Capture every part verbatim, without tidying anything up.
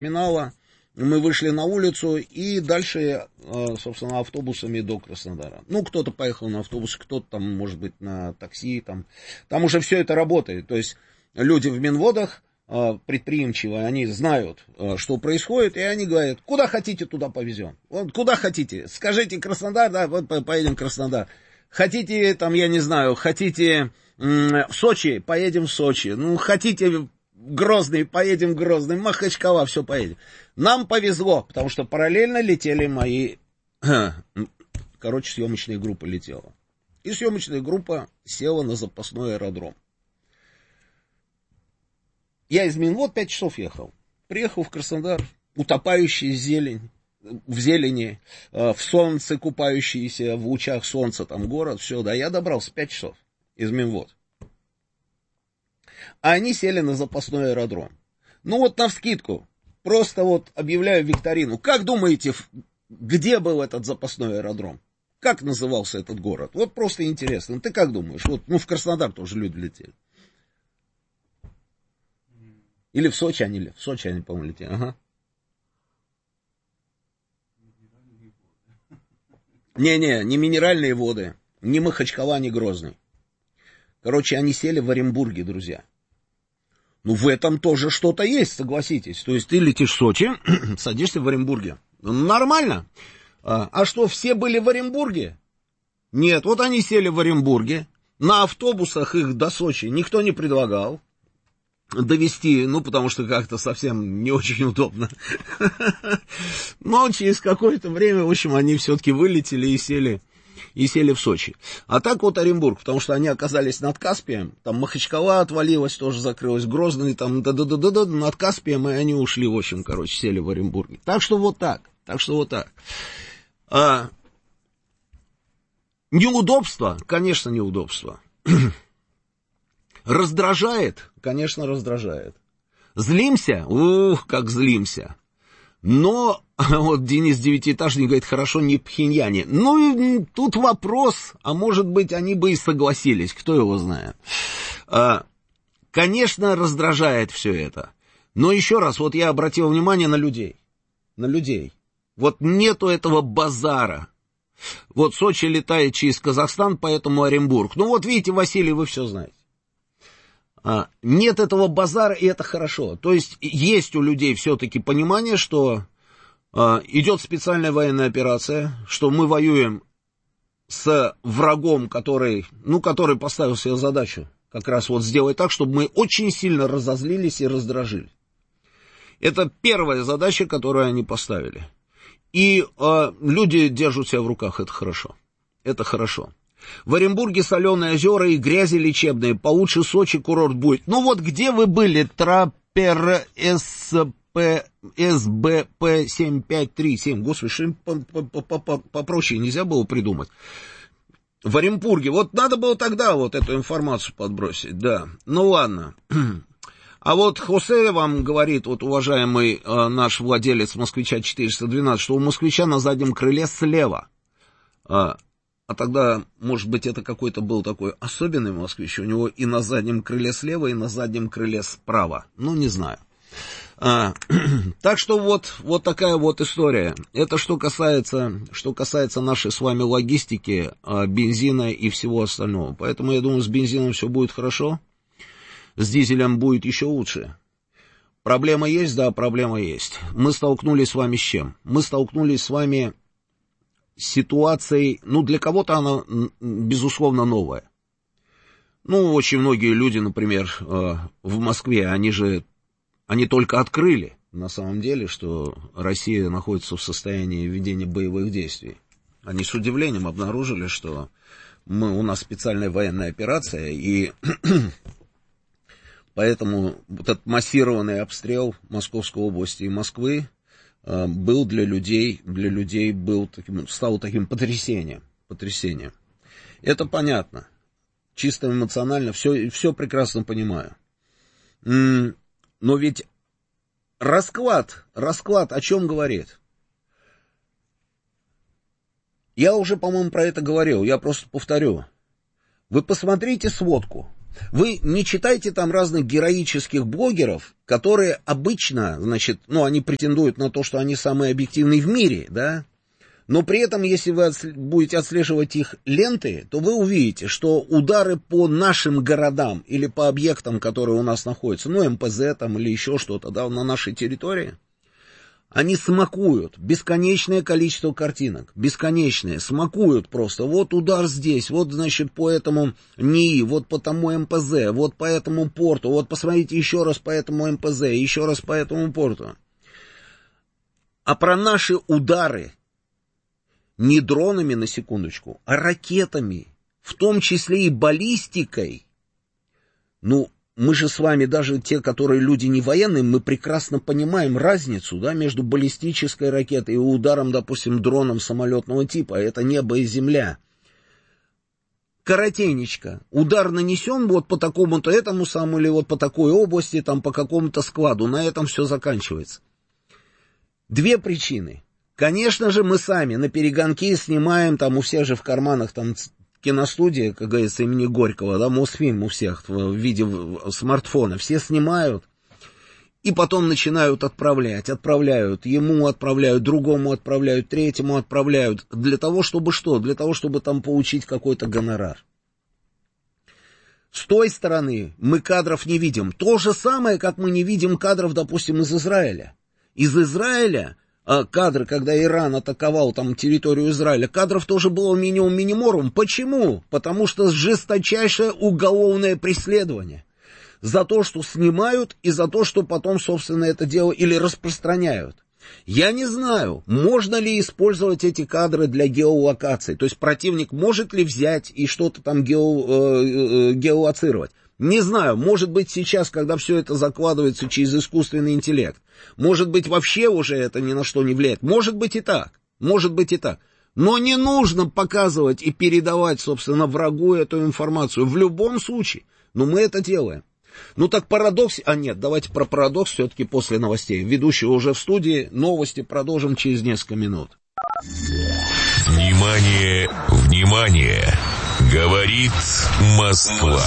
терминала, мы вышли на улицу и дальше, собственно, автобусами до Краснодара. Ну, кто-то поехал на автобусе, кто-то там, может быть, на такси, там, там уже все это работает. То есть люди в Минводах предприимчивые, они знают, что происходит, и они говорят, куда хотите, туда повезем. Вот куда хотите. Скажите Краснодар, да, вот поедем в Краснодар. Хотите, там, я не знаю, хотите в Сочи, поедем в Сочи. Ну, хотите Грозный, поедем в Грозный, Махачкала, все поедем. Нам повезло, потому что параллельно летели мои... Короче, съемочная группа летела. И съемочная группа села на запасной аэродром. Я из Минвод пять часов ехал. Приехал в Краснодар, утопающий в зелень, в зелени, в солнце купающийся, в лучах солнца, там город, все, да, я добрался пять часов из Минвод. А они сели на запасной аэродром. Ну вот навскидку, просто вот объявляю викторину. Как думаете, где был этот запасной аэродром? Как назывался этот город? Вот просто интересно. Ты как думаешь? Вот, ну в Краснодар тоже люди летели. Или в Сочи они, в Сочи они, по-моему, летели. Ага. Не-не, не минеральные воды, ни Махачкала, ни Грозный. Короче, они сели в Оренбурге, друзья. Ну, в этом тоже что-то есть, согласитесь. То есть ты летишь в Сочи, садишься в Оренбурге. Ну, нормально. А, а что, все были в Оренбурге? Нет, вот они сели в Оренбурге. На автобусах их до Сочи никто не предлагал довести, ну, потому что как-то совсем не очень удобно. Но через какое-то время, в общем, они все-таки вылетели и сели, и сели в Сочи. А так вот Оренбург, потому что они оказались над Каспием, там Махачкала отвалилась, тоже закрылась, Грозный, там, да-да-да-да, над Каспием, и они ушли, в общем, короче, сели в Оренбурге. Так что вот так, так что вот так. А, неудобство, конечно, неудобство. Раздражает? Конечно, раздражает. Злимся? Ух, как злимся. Но, вот Денис Девятиэтажник говорит, хорошо, не Пхеньяне. Ну, тут вопрос, а может быть, они бы и согласились, кто его знает. А, конечно, раздражает все это. Но еще раз, вот я обратил внимание на людей. На людей. Вот нету этого базара. Вот Сочи летает через Казахстан, поэтому Оренбург. Ну вот видите, Василий, вы все знаете. А, нет этого базара, и это хорошо. То есть есть у людей все-таки понимание, что а, идет специальная военная операция, что мы воюем с врагом, который, ну, который поставил себе задачу как раз вот сделать так, чтобы мы очень сильно разозлились и раздражили. Это первая задача, которую они поставили. И а, люди держат себя в руках, это хорошо. Это хорошо. В Оренбурге соленые озера и грязи лечебные. Получше Сочи курорт будет. Ну вот где вы были? Траппер СП, СБП семь пять три семь. Господи, что-нибудь попроще нельзя было придумать. В Оренбурге. Вот надо было тогда вот эту информацию подбросить. Да. Ну ладно. А вот Хосе вам говорит, вот уважаемый э, наш владелец Москвича четыреста двенадцать, что у Москвича на заднем крыле слева. Э, А тогда, может быть, это какой-то был такой особенный москвич. У него и на заднем крыле слева, и на заднем крыле справа. Ну, не знаю. А, так что вот, вот такая вот история. Это что касается, что касается нашей с вами логистики, а, бензина и всего остального. Поэтому я думаю, с бензином все будет хорошо. С дизелем будет еще лучше. Проблема есть? Да, проблема есть. Мы столкнулись с вами с чем? Мы столкнулись с вами... ситуацией, ну, для кого-то она, безусловно, новая. Ну, очень многие люди, например, в Москве, они же, они только открыли, на самом деле, что Россия находится в состоянии ведения боевых действий. Они с удивлением обнаружили, что мы, у нас специальная военная операция, и поэтому вот этот массированный обстрел Московской области и Москвы был для людей, для людей был таким, стал таким потрясением, потрясением. Это понятно, чисто эмоционально, все, все прекрасно понимаю. Но ведь расклад, расклад о чем говорит? Я уже, по-моему, про это говорил, я просто повторю. Вы посмотрите сводку, Вы не читайте там разных героических блогеров, которые обычно, значит, ну, они претендуют на то, что они самые объективные в мире, да, но при этом, если вы отслед... будете отслеживать их ленты, то вы увидите, что удары по нашим городам или по объектам, которые у нас находятся, ну, эм пэ зэ там или еще что-то, да, на нашей территории, они смакуют бесконечное количество картинок, бесконечное, смакуют просто. Вот удар здесь, вот, значит, по этому НИИ, вот по тому эм пэ зэ, вот по этому порту, вот посмотрите еще раз по этому эм пэ зэ, еще раз по этому порту. А про наши удары не дронами, на секундочку, а ракетами, в том числе и баллистикой, ну, мы же с вами, даже те, которые люди не военные, мы прекрасно понимаем разницу, да, между баллистической ракетой и ударом, допустим, дроном самолетного типа. Это небо и земля. Коротенечко. Удар нанесен вот по такому-то этому самому, или вот по такой области, там по какому-то складу. На этом все заканчивается. Две причины. Конечно же, мы сами на перегонки снимаем, там у всех же в карманах там киностудия, как говорится, имени Горького, да, Мосфильм у всех в виде смартфона, все снимают и потом начинают отправлять, отправляют, ему отправляют, другому отправляют, третьему отправляют, для того, чтобы что? Для того, чтобы там получить какой-то гонорар. С той стороны мы кадров не видим. То же самое, как мы не видим кадров, допустим, из Израиля. Из Израиля кадры, когда Иран атаковал там территорию Израиля, кадров тоже было минимум миниморум. Почему? Потому что жесточайшее уголовное преследование. За то, что снимают, и за то, что потом, собственно, это дело или распространяют. Я не знаю, можно ли использовать эти кадры для геолокации. То есть противник может ли взять и что-то там гео, э, геолоцировать. Не знаю, может быть сейчас, когда все это закладывается через искусственный интеллект, может быть вообще уже это ни на что не влияет. Может быть и так, может быть и так. Но не нужно показывать и передавать, собственно, врагу эту информацию. В любом случае, но мы это делаем. Ну так парадокс... А нет, давайте про парадокс все-таки после новостей. Ведущий уже в студии, новости продолжим через несколько минут. Внимание, внимание! Говорит Москва.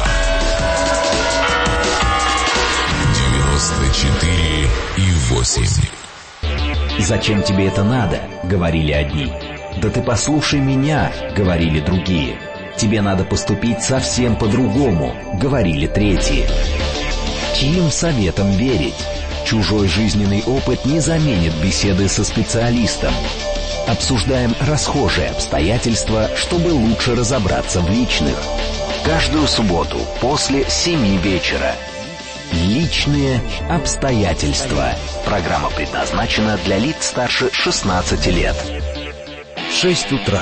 девяносто четыре и восемь. «Зачем тебе это надо?» — говорили одни. «Да ты послушай меня!» — говорили другие. «Тебе надо поступить совсем по-другому», — говорили третьи. Чьим советам верить? Чужой жизненный опыт не заменит беседы со специалистом. Обсуждаем расхожие обстоятельства, чтобы лучше разобраться в личных. Каждую субботу после семи вечера. Личные обстоятельства. Программа предназначена для лиц старше шестнадцати лет. Шесть утра.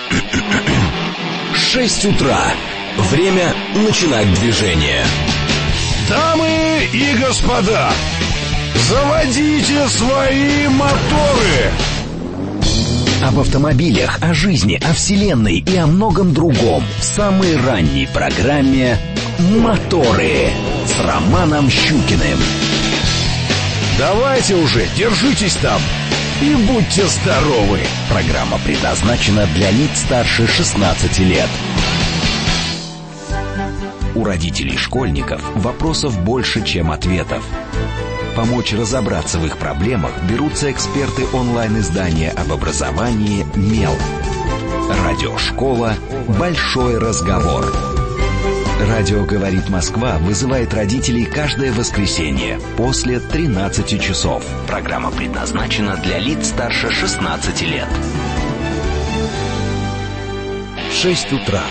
Шесть утра. Время начинать движение. Дамы и господа, заводите свои моторы. Об автомобилях, о жизни, о вселенной и о многом другом в самой ранней программе «Моторы» с Романом Щукиным. Давайте уже, держитесь там и будьте здоровы. Программа предназначена для лиц старше шестнадцати лет. У родителей школьников вопросов больше, чем ответов. Помочь разобраться в их проблемах берутся эксперты онлайн-издания об образовании «Мел». Радиошкола «Большой разговор». Радио «Говорит Москва» вызывает родителей каждое воскресенье после тринадцати часов. Программа предназначена для лиц старше шестнадцати лет. Шесть утра.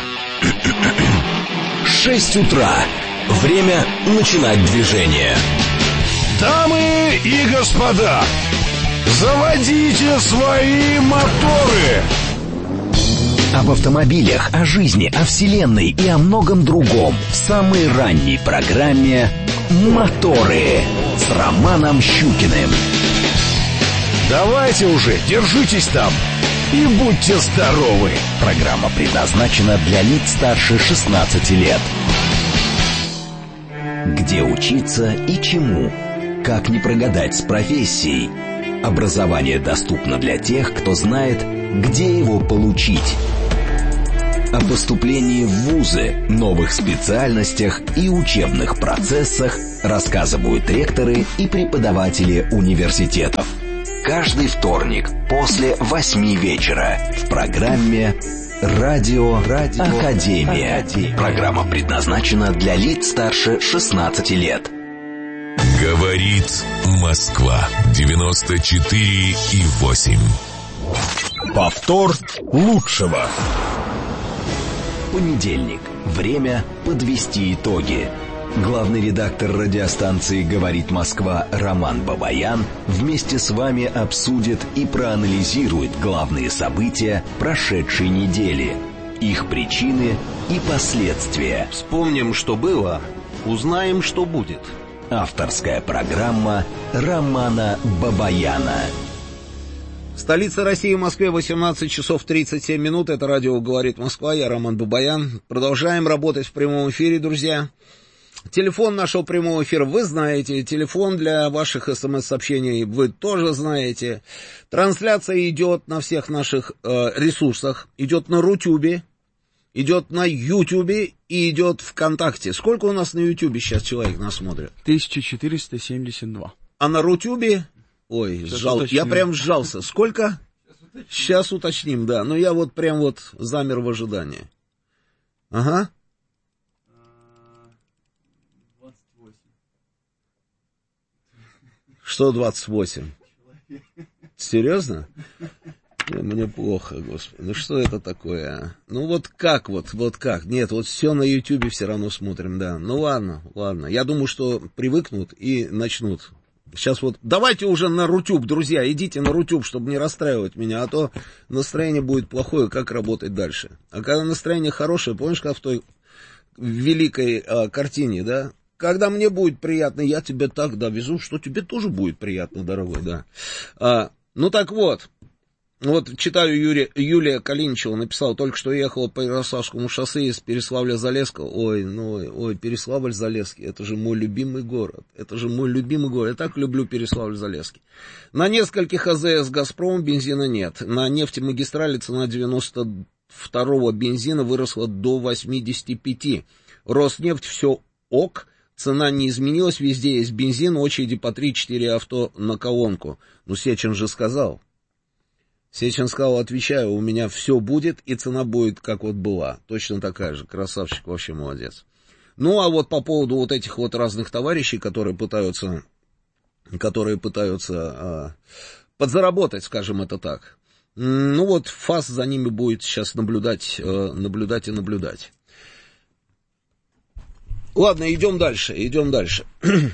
Шесть утра. Время начинать движение. Дамы и господа, заводите свои моторы. Об автомобилях, о жизни, о вселенной и о многом другом в самой ранней программе «Моторы» с Романом Щукиным. Давайте уже, держитесь там и будьте здоровы. Программа предназначена для лиц старше шестнадцати лет. Где учиться и чему? Как не прогадать с профессией? Образование доступно для тех, кто знает, где его получить. О поступлении в вузы, новых специальностях и учебных процессах рассказывают ректоры и преподаватели университетов. Каждый вторник после восьми вечера в программе «Радио, Радио Академия». Академия. Программа предназначена для лиц старше шестнадцати лет. Говорит Москва. девяносто четыре и восемь. Повтор лучшего. Понедельник. Время подвести итоги. Главный редактор радиостанции «Говорит Москва» Роман Бабаян вместе с вами обсудит и проанализирует главные события прошедшей недели, их причины и последствия. Вспомним, что было, узнаем, что будет. Авторская программа Романа Бабаяна. Столица России, в Москве, восемнадцать часов тридцать семь минут. Это радио «Говорит Москва». Я Роман Бабаян. Продолжаем работать в прямом эфире, друзья. Телефон нашего прямого эфира вы знаете. Телефон для ваших смс-сообщений вы тоже знаете. Трансляция идет на всех наших э, ресурсах. Идет на Рутюбе, идет на Ютубе и идет ВКонтакте. Сколько у нас на Ютубе сейчас человек нас смотрит? тысяча четыреста семьдесят два. А на Рутюбе... Ой, сжал, я прям сжался. Сколько? Сейчас уточним, да. Но я вот прям вот замер в ожидании. Ага. двадцать восемь. Что двадцать восемь? Серьезно? Мне плохо, господи. Ну что это такое, а? Ну вот как вот, вот как? Нет, вот все на Ютубе все равно смотрим, да. Ну ладно, ладно. Я думаю, что привыкнут и начнут. Сейчас вот, давайте уже на Рутюб, друзья, идите на Рутюб, чтобы не расстраивать меня, а то настроение будет плохое, как работать дальше. А когда настроение хорошее, помнишь, как в той великой а, картине, да? Когда мне будет приятно, я тебе так довезу, что тебе тоже будет приятно, дорогой, да. А, ну так вот. Вот читаю, Юрия, Юлия Калиничева написала, только что ехала по Ярославскому шоссе из Переславля-Залесского. Ой, ну, ой, Переславль-Залесский, это же мой любимый город. Это же мой любимый город. Я так люблю Переславль-Залесский. На нескольких АЗС «Газпром» бензина нет. На нефтемагистрали цена девяносто второго бензина выросла до восьмидесяти пяти. Роснефть все ок. Цена не изменилась, везде есть бензин, очереди по три-четыре авто на колонку. Ну, Сечин же сказал. Сечин сказал, отвечаю, у меня все будет, и цена будет, как вот была. Точно такая же. Красавчик, вообще молодец. Ну, а вот по поводу вот этих вот разных товарищей, которые пытаются, которые пытаются а, подзаработать, скажем это так. Ну, вот ФАС за ними будет сейчас наблюдать, а, наблюдать и наблюдать. Ладно, идем дальше, идем дальше.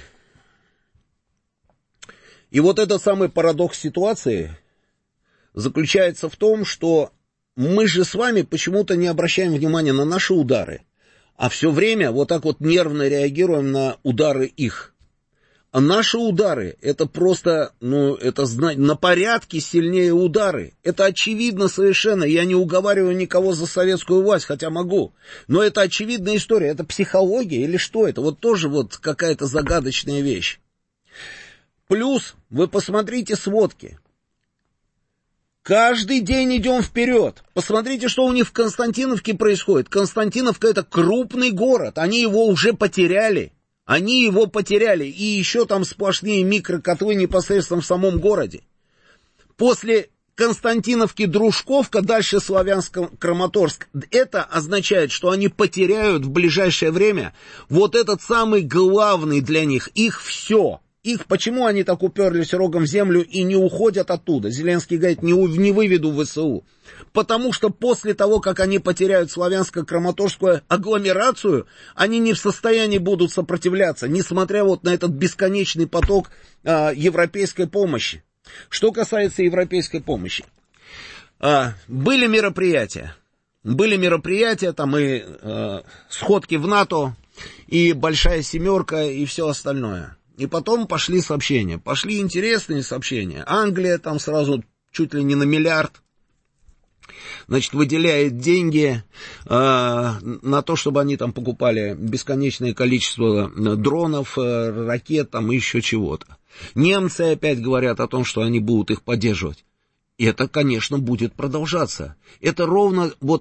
И вот этот самый парадокс ситуации заключается в том, что мы же с вами почему-то не обращаем внимания на наши удары, а все время вот так вот нервно реагируем на удары их. А наши удары, это просто, ну, это на порядке сильнее удары. Это очевидно совершенно. Я не уговариваю никого за советскую власть, хотя могу. Но это очевидная история. Это психология или что это? Вот тоже вот какая-то загадочная вещь. Плюс вы посмотрите сводки. Каждый день идем вперед. Посмотрите, что у них в Константиновке происходит. Константиновка — это крупный город. Они его уже потеряли. Они его потеряли. И еще там сплошные микрокотлы непосредственно в самом городе. После Константиновки Дружковка, дальше Славянск-Краматорск. Это означает, что они потеряют в ближайшее время вот этот самый главный для них, их все. Их, почему они так уперлись рогом в землю и не уходят оттуда? Зеленский говорит, не, не выведу ВСУ. Потому что после того, как они потеряют славянско-краматорскую агломерацию, они не в состоянии будут сопротивляться, несмотря вот на этот бесконечный поток а, европейской помощи. Что касается европейской помощи. А, были мероприятия. Были мероприятия, там и а, сходки в НАТО, и Большая Семерка, и все остальное. И потом пошли сообщения. Пошли интересные сообщения. Англия там сразу чуть ли не на миллиард, значит, выделяет деньги э, на то, чтобы они там покупали бесконечное количество дронов, э, ракет, там и еще чего-то. Немцы опять говорят о том, что они будут их поддерживать. И это, конечно, будет продолжаться. Это ровно вот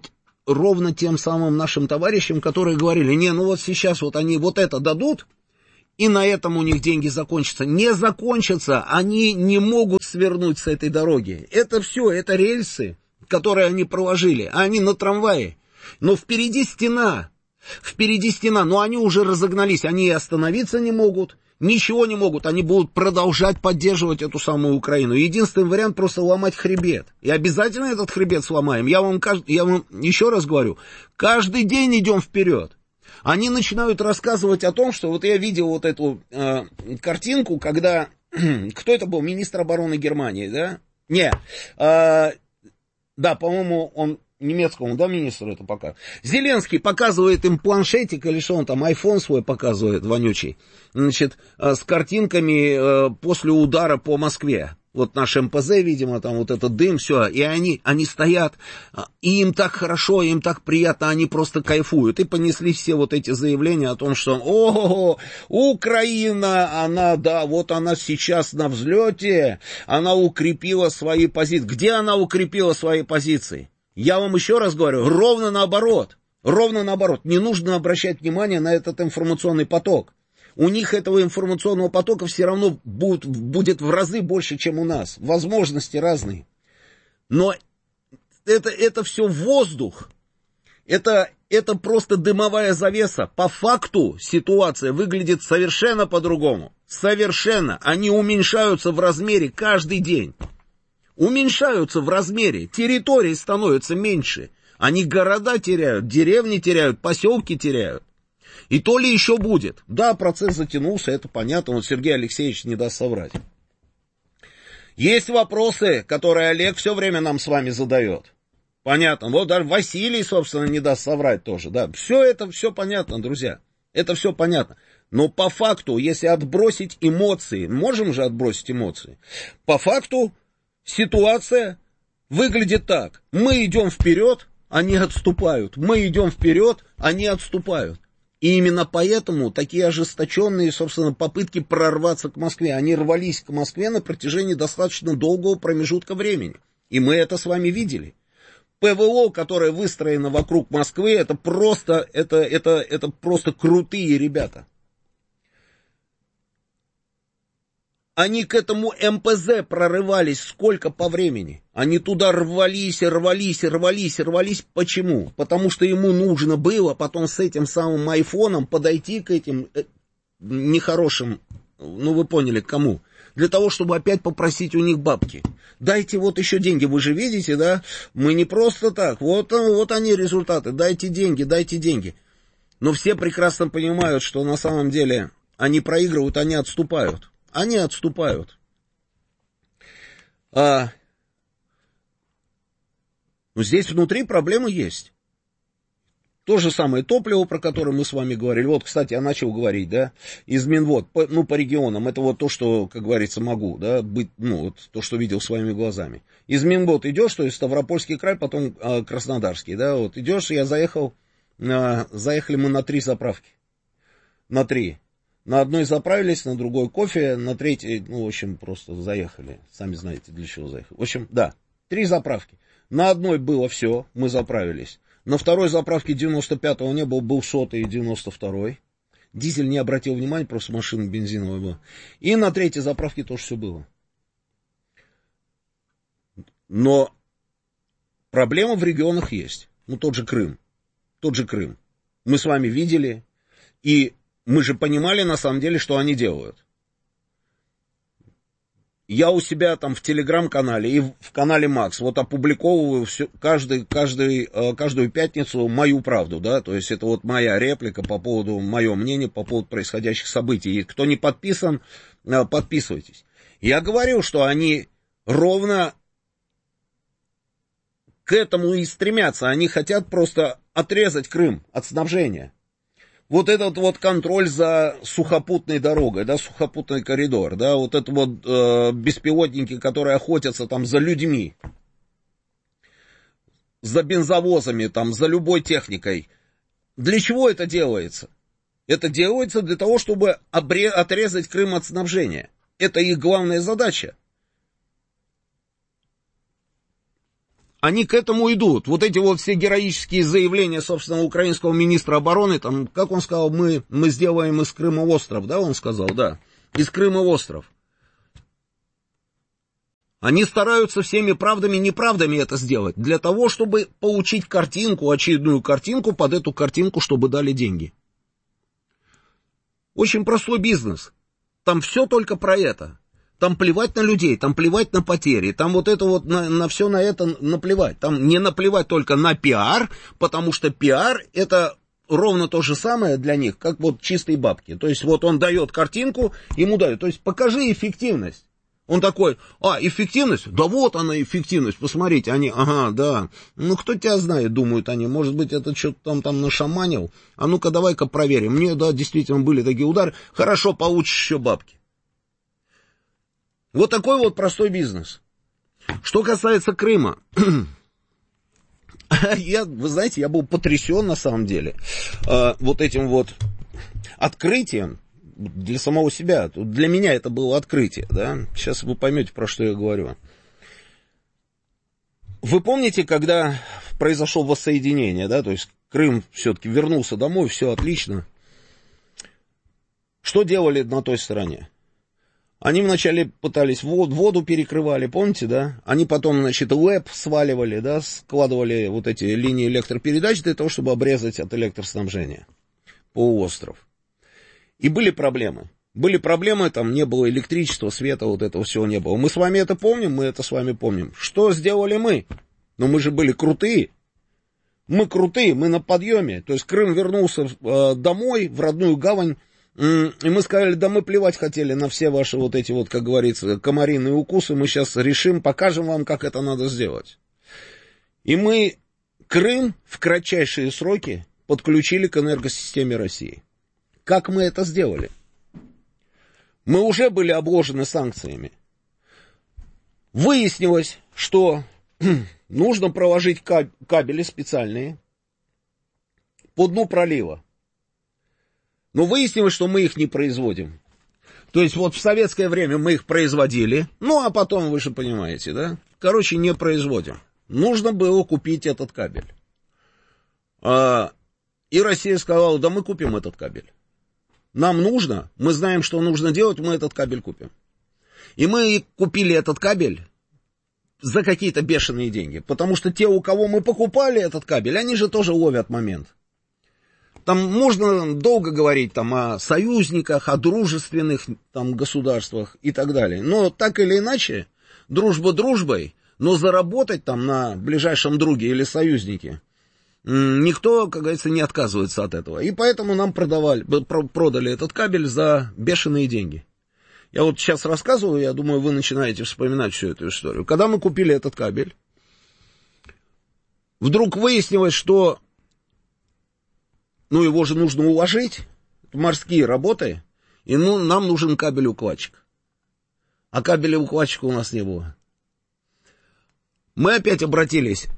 ровно тем самым нашим товарищам, которые говорили, не, ну вот сейчас вот они вот это дадут, и на этом у них деньги закончатся. Не закончатся, они не могут свернуть с этой дороги. Это все, это рельсы, которые они проложили, а они на трамвае. Но впереди стена, впереди стена, но они уже разогнались, они и остановиться не могут, ничего не могут, они будут продолжать поддерживать эту самую Украину. Единственный вариант просто ломать хребет. И обязательно этот хребет сломаем. Я вам, я вам еще раз говорю, каждый день идем вперед. Они начинают рассказывать о том, что вот я видел вот эту э, картинку, когда, кто это был, министр обороны Германии, да? Не, э, да, по-моему, он немецкому, да, министру это пока. Зеленский показывает им планшетик, или что он там, айфон свой показывает, вонючий, значит, с картинками после удара по Москве. Вот наш эм пэ зэ, видимо, там вот этот дым, все, и они, они стоят, и им так хорошо, им так приятно, они просто кайфуют. И понесли все вот эти заявления о том, что, о, Украина, она, да, вот она сейчас на взлете, она укрепила свои позиции. Где она укрепила свои позиции? Я вам еще раз говорю, ровно наоборот, ровно наоборот. Не нужно обращать внимание на этот информационный поток. У них этого информационного потока все равно будет, будет в разы больше, чем у нас. Возможности разные. Но это, это все воздух. Это, это просто дымовая завеса. По факту ситуация выглядит совершенно по-другому. Совершенно. Они уменьшаются в размере каждый день. Уменьшаются в размере. Территории становятся меньше. Они города теряют, деревни теряют, поселки теряют. И то ли еще будет. Да, процесс затянулся, это понятно. Вот Сергей Алексеевич не даст соврать. Есть вопросы, которые Олег все время нам с вами задает. Понятно. Вот даже Василий, собственно, не даст соврать тоже. Да, все это, все понятно, друзья. Это все понятно. Но по факту, если отбросить эмоции, можем же отбросить эмоции, по факту ситуация выглядит так. Мы идем вперед, они отступают. Мы идем вперед, они отступают. И именно поэтому такие ожесточенные, собственно, попытки прорваться к Москве, они рвались к Москве на протяжении достаточно долгого промежутка времени. И мы это с вами видели. ПВО, которое выстроено вокруг Москвы, это просто, это, это, это просто крутые ребята. Они к этому эм пэ зэ прорывались сколько по времени? Они туда рвались, рвались, рвались, рвались. Почему? Потому что ему нужно было потом с этим самым айфоном подойти к этим нехорошим, ну вы поняли, к кому? Для того, чтобы опять попросить у них бабки. Дайте вот еще деньги, вы же видите, да? Мы не просто так, вот, вот они результаты, дайте деньги, дайте деньги. Но все прекрасно понимают, что на самом деле они проигрывают, они отступают. Они отступают. А, но здесь внутри проблемы есть. То же самое топливо, про которое мы с вами говорили. Вот, кстати, я начал говорить, да, из Минвод, по, ну, по регионам. Это вот то, что, как говорится, могу, да, быть, ну, вот то, что видел своими глазами. Из Минвод идешь, то есть Ставропольский край, потом а, Краснодарский, да, вот идешь, я заехал, а, заехали мы на три заправки. На три. На одной заправились, на другой кофе, на третьей, ну, в общем, просто заехали. Сами знаете, для чего заехали. В общем, да, три заправки. На одной было все, мы заправились. На второй заправке девяносто пятого не было, был сотый и девяносто второй. Дизель не обратил внимания, просто машина бензиновая была. И на третьей заправке тоже все было. Но проблема в регионах есть. Ну, тот же Крым. Тот же Крым. Мы с вами видели, и мы же понимали, на самом деле, что они делают. Я у себя там в телеграм-канале и в канале Макс вот опубликовываю все, каждый, каждый, каждую пятницу мою правду, да, то есть это вот моя реплика по поводу, мое мнение по поводу происходящих событий. И кто не подписан, подписывайтесь. Я говорю, что они ровно к этому и стремятся. Они хотят просто отрезать Крым от снабжения. Вот этот вот контроль за сухопутной дорогой, да, сухопутный коридор, да, вот это вот э, беспилотники, которые охотятся там за людьми, за бензовозами, там, за любой техникой. Для чего это делается? Это делается для того, чтобы обре- отрезать Крым от снабжения. Это их главная задача. они к этому идут. Вот эти вот все героические заявления, собственно, украинского министра обороны, там, как он сказал, мы, мы сделаем из Крыма остров, да, он сказал, да, из Крыма остров. Они стараются всеми правдами и неправдами это сделать, для того, чтобы получить картинку, очередную картинку, под эту картинку, чтобы дали деньги. Очень простой бизнес. Там все только про это. Там плевать на людей, там плевать на потери, там вот это вот, на, на все на это наплевать. Там не наплевать только на пиар, потому что пиар это ровно то же самое для них, как вот чистые бабки. То есть вот он дает картинку, ему дают. То есть покажи эффективность. Он такой, а, эффективность? Да вот она эффективность, посмотрите, они, ага, да. Ну кто тебя знает, думают они, может быть это что-то там, там нашаманил. А ну-ка давай-ка проверим. Мне, да, действительно были такие удары. Хорошо, получишь еще бабки. Вот такой вот простой бизнес. Что касается Крыма, я, вы знаете, я был потрясен на самом деле э, вот этим вот открытием для самого себя. Для меня это было открытие, да. Сейчас вы поймете, про что я говорю. Вы помните, когда произошло воссоединение, да, то есть Крым все-таки вернулся домой, все отлично. Что делали на той стороне? Они вначале пытались воду, воду перекрывали, помните, да? Они потом, значит, ЛЭП сваливали, да, складывали вот эти линии электропередач для того, чтобы обрезать от электроснабжения полуостров. И были проблемы. Были проблемы, там не было электричества, света, вот этого всего не было. Мы с вами это помним, мы это с вами помним. Что сделали мы? Но мы же были крутые. Мы крутые, мы на подъеме. То есть Крым вернулся э, домой, в родную гавань. И мы сказали, да мы плевать хотели на все ваши вот эти вот, как говорится, комариные укусы, мы сейчас решим, покажем вам, как это надо сделать. И мы Крым в кратчайшие сроки подключили к энергосистеме России. Как мы это сделали? Мы уже были обложены санкциями. Выяснилось, что нужно проложить кабели специальные по дну пролива. Но выяснилось, что мы их не производим. То есть вот в советское время мы их производили, ну а потом, вы же понимаете, да? Короче, не производим. Нужно было купить этот кабель. А, и Россия сказала, да мы купим этот кабель. Нам нужно, мы знаем, что нужно делать, мы этот кабель купим. И мы купили этот кабель за какие-то бешеные деньги. Потому что те, у кого мы покупали этот кабель, они же тоже ловят момент. Там можно долго говорить там, о союзниках, о дружественных там, государствах и так далее. Но так или иначе, дружба дружбой, но заработать там на ближайшем друге или союзнике никто, как говорится, не отказывается от этого. И поэтому нам продавали, продали этот кабель за бешеные деньги. Я вот сейчас рассказываю, я думаю, вы начинаете вспоминать всю эту историю. Когда мы купили этот кабель, вдруг выяснилось, что ну, его же нужно уложить, это морские работы, и ну, нам нужен кабель-укладчик. А кабеля-укладчика у нас не было. Мы опять обратились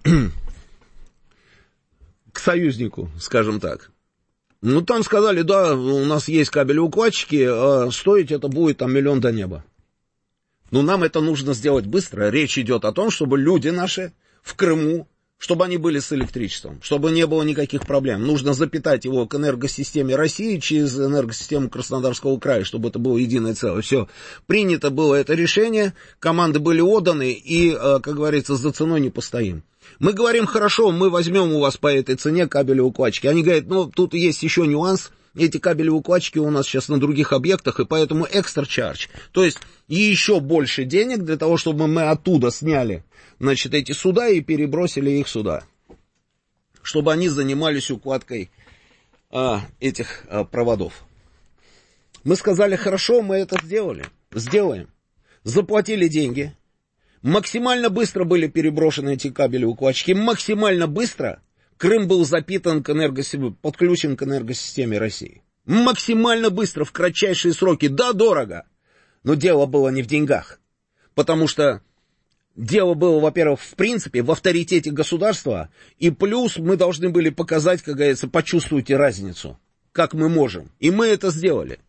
к союзнику, скажем так. Ну, там сказали, да, у нас есть кабели-укладчики, а стоить это будет там миллион до неба. Но нам это нужно сделать быстро. Речь идет о том, чтобы люди наши в Крыму, чтобы они были с электричеством, чтобы не было никаких проблем. Нужно запитать его к энергосистеме России через энергосистему Краснодарского края, чтобы это было единое целое. Все, принято было это решение, команды были отданы, и, как говорится, за ценой не постоим. Мы говорим, хорошо, мы возьмем у вас по этой цене кабели-укладчики. Они говорят, ну, тут есть еще нюанс. Эти кабели-укладчики у нас сейчас на других объектах, и поэтому экстра чардж. То есть, еще больше денег для того, чтобы мы оттуда сняли, значит, эти суда и перебросили их сюда. Чтобы они занимались укладкой а, этих а, проводов. Мы сказали, хорошо, мы это сделали. Сделаем. Заплатили деньги. Максимально быстро были переброшены эти кабели-укладчики. Максимально быстро Крым был запитан к энергосистеме, подключен к энергосистеме России. Максимально быстро, в кратчайшие сроки. Да, дорого. Но дело было не в деньгах. Потому что дело было, во-первых, в принципе, в авторитете государства. И плюс мы должны были показать, как говорится, почувствуйте разницу. Как мы можем. И мы это сделали.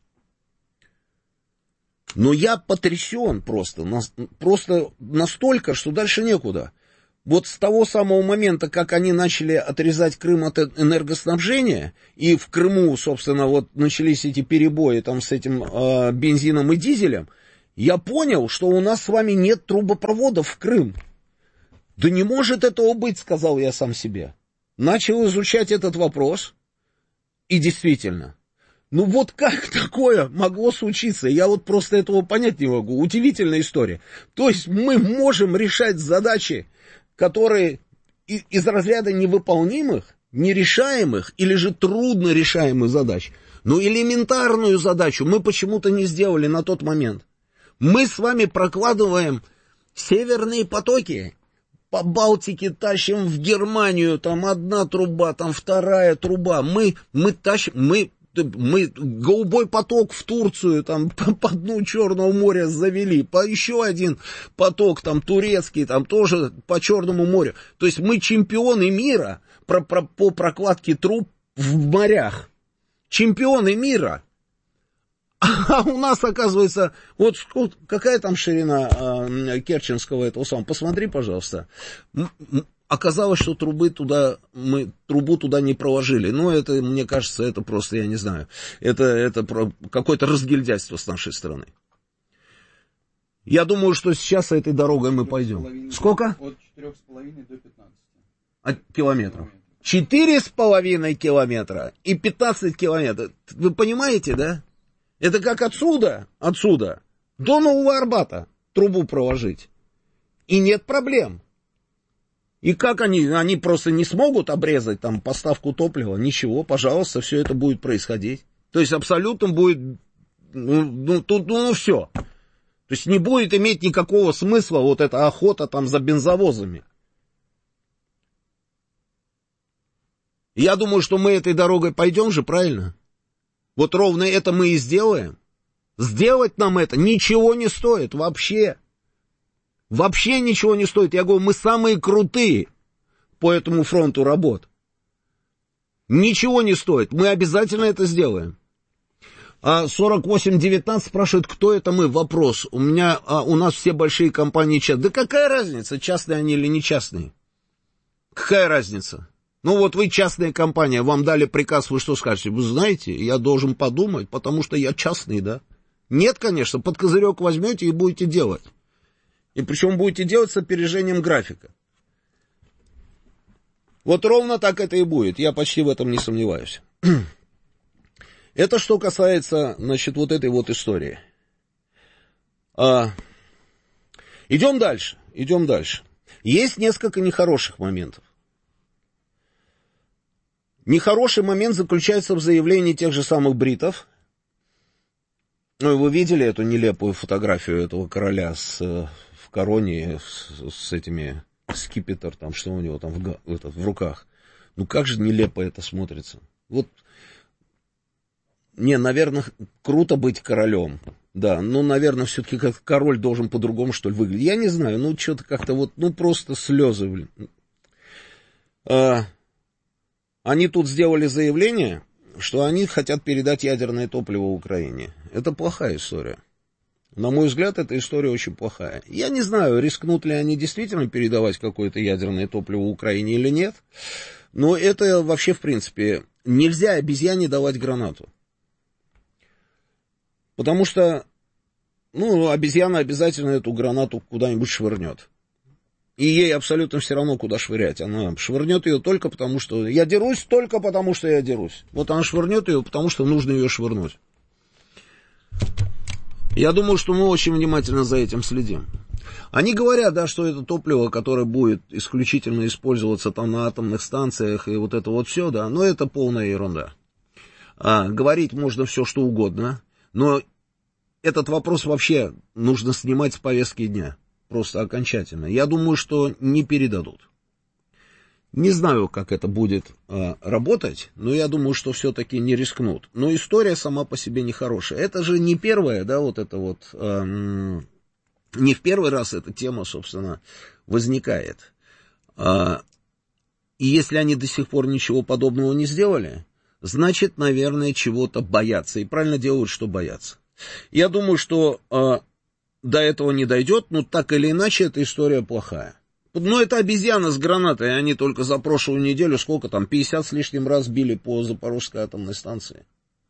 Но я потрясен просто. Просто настолько, что дальше некуда. Вот с того самого момента, как они начали отрезать Крым от энергоснабжения, и в Крыму, собственно, вот начались эти перебои там с этим э, бензином и дизелем, я понял, что у нас с вами нет трубопроводов в Крым. Да не может этого быть, сказал я сам себе. Начал изучать этот вопрос, и действительно, ну вот как такое могло случиться? Я вот просто этого понять не могу. Удивительная история. То есть мы можем решать задачи, которые из разряда невыполнимых, нерешаемых или же трудно решаемых задач. Но элементарную задачу мы почему-то не сделали на тот момент. Мы с вами прокладываем северные потоки. По Балтике тащим в Германию, там одна труба, там вторая труба. Мы, мы тащим, мы, мы голубой поток в Турцию, там по, по дну Черного моря завели, по еще один поток, там турецкий, там тоже по Черному морю. То есть мы чемпионы мира про, про, по прокладке труб в морях. Чемпионы мира. А у нас, оказывается, вот какая там ширина э, Керченского этого самого, посмотри, пожалуйста. Оказалось, что трубы туда, мы трубу туда не проложили. Ну, это, мне кажется, это просто, я не знаю, это, это какое-то разгильдяйство с нашей стороны. Я думаю, что сейчас этой дорогой мы пойдем. Сколько? От четырёх с половиной до пятнадцати. От километров. Четыре с половиной километра и пятнадцать километров. Вы понимаете, да? Это как отсюда, отсюда, до Нового Арбата трубу проложить. И нет проблем. И как они, они просто не смогут обрезать там поставку топлива? Ничего, пожалуйста, все это будет происходить. То есть абсолютно будет, ну, ну, тут, ну, ну все. То есть не будет иметь никакого смысла вот эта охота там за бензовозами. Я думаю, что мы этой дорогой пойдем же, правильно? Вот ровно это мы и сделаем. Сделать нам это ничего не стоит вообще. Вообще ничего не стоит. Я говорю, мы самые крутые по этому фронту работ. Ничего не стоит. Мы обязательно это сделаем. А сорок восемь девятнадцать спрашивает, кто это мы? Вопрос. У меня, а, у нас все большие компании частные. Да какая разница, частные они или не частные? Какая разница? Ну вот вы частная компания, вам дали приказ, вы что скажете? Вы знаете, я должен подумать, потому что я частный, да? Нет, конечно, под козырек возьмете и будете делать. И причем будете делать с опережением графика. Вот ровно так это и будет, я почти в этом не сомневаюсь. Это что касается, значит, вот этой вот истории. А, идем дальше, идем дальше. Есть несколько нехороших моментов. Нехороший момент заключается в заявлении тех же самых бритов. Ну, вы видели эту нелепую фотографию этого короля с, в короне, с, с этими, скипетр, там, что у него там в, это, в руках. Ну, как же нелепо это смотрится. Вот, не, наверное, круто быть королем. Да, ну, наверное, все-таки как король должен по-другому, что ли, выглядеть. Я не знаю, ну, что-то как-то вот, ну, просто слезы, блин. А... Они тут сделали заявление, что они хотят передать ядерное топливо Украине. Это плохая история. На мой взгляд, эта история очень плохая. Я не знаю, рискнут ли они действительно передавать какое-то ядерное топливо Украине или нет. Но это вообще, в принципе, нельзя обезьяне давать гранату. Потому что, ну, обезьяна обязательно эту гранату куда-нибудь швырнет. И ей абсолютно все равно, куда швырять. Она швырнет ее только потому, что... Я дерусь только потому, что я дерусь. Вот она швырнет ее, потому что нужно ее швырнуть. Я думаю, что мы очень внимательно за этим следим. Они говорят, да, что это топливо, которое будет исключительно использоваться там на атомных станциях и вот это вот все, да, но это полная ерунда. А, говорить можно все, что угодно, но этот вопрос вообще нужно снимать с повестки дня. Просто окончательно. Я думаю, что не передадут. Не знаю, как это будет э, работать, но я думаю, что все-таки не рискнут. Но история сама по себе нехорошая. Это же не первая, да, вот это вот... Э, не в первый раз эта тема, собственно, возникает. Э, и если они до сих пор ничего подобного не сделали, значит, наверное, чего-то боятся. И правильно делают, что боятся. Я думаю, что... Э, до этого не дойдет, но так или иначе эта история плохая. Ну, это обезьяна с гранатой, они только за прошлую неделю, сколько там, пятьдесят с лишним раз били по Запорожской атомной станции.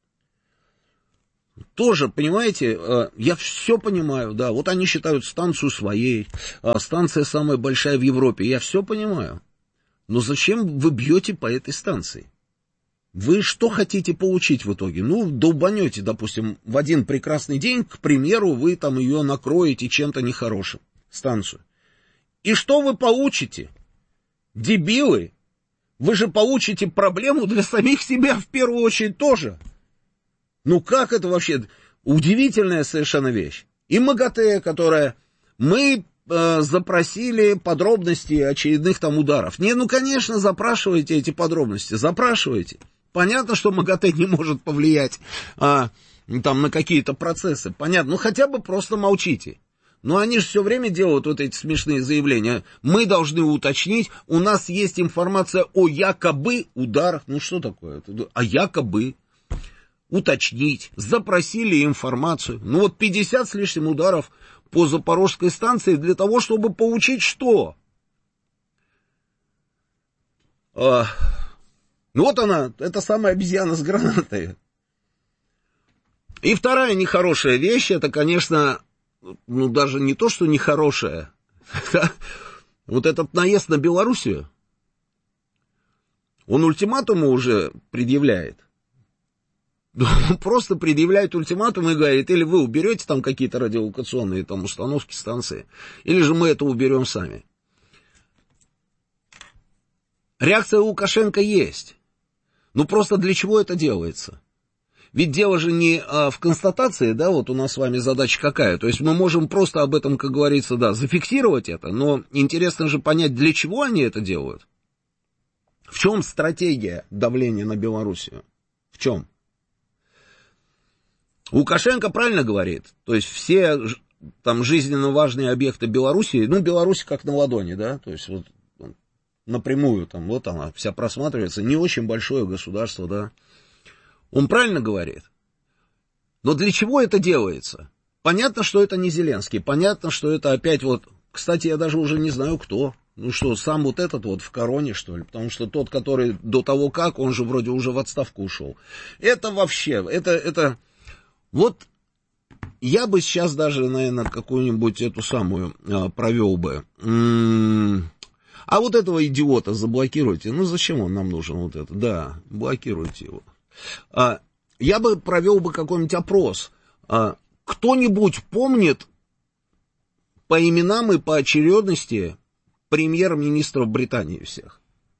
Тоже, понимаете, я все понимаю, да, вот они считают станцию своей, станция самая большая в Европе, я все понимаю. Но зачем вы бьете по этой станции? Вы что хотите получить в итоге? Ну, долбанете, допустим, в один прекрасный день, к примеру, вы там ее накроете чем-то нехорошим, станцию. И что вы получите? Дебилы! Вы же получите проблему для самих себя в первую очередь тоже. Ну как это вообще? Удивительная совершенно вещь. И МАГАТЭ, которая... Мы э, запросили подробности очередных там ударов. Не, ну конечно, запрашивайте эти подробности, запрашивайте. Понятно, что МАГАТЭ не может повлиять а, там, на какие-то процессы. Понятно, ну хотя бы просто молчите. Но они же все время делают вот эти смешные заявления. Мы должны уточнить, у нас есть информация о якобы ударах. Ну что такое? А якобы... уточнить, запросили информацию. Ну вот пятьдесят с лишним ударов по Запорожской станции для того, чтобы получить что? А, ну вот она, это самая обезьяна с гранатой. И вторая нехорошая вещь, это, конечно, ну даже не то, что нехорошая, вот этот наезд на Белоруссию, он ультиматумы уже предъявляет. Просто предъявляет ультиматум и говорит, или вы уберете там какие-то радиолокационные там установки, станции, или же мы это уберем сами. Реакция Лукашенко есть. Ну просто для чего это делается? Ведь дело же не а, в констатации, да, вот у нас с вами задача какая. То есть мы можем просто об этом, как говорится, да, зафиксировать это, но интересно же понять, для чего они это делают. В чем стратегия давления на Белоруссию? В чем? Лукашенко правильно говорит, то есть все там жизненно важные объекты Белоруссии, ну, Беларусь как на ладони, да, то есть вот напрямую там, вот она вся просматривается, не очень большое государство, да. Он правильно говорит. Но для чего это делается? Понятно, что это не Зеленский, понятно, что это опять вот, кстати, я даже уже не знаю кто. Ну что, сам вот этот вот в короне, что ли? Потому что тот, который до того как, он же вроде уже в отставку ушел. Это вообще, это, это... Вот я бы сейчас даже, наверное, какую-нибудь эту самую а, провел бы. М-м- а вот этого идиота заблокируйте. Ну, зачем он нам нужен вот это? Да, блокируйте его. А, я бы провел бы какой-нибудь опрос. А, кто-нибудь помнит по именам и по очередности премьер-министров Британии всех?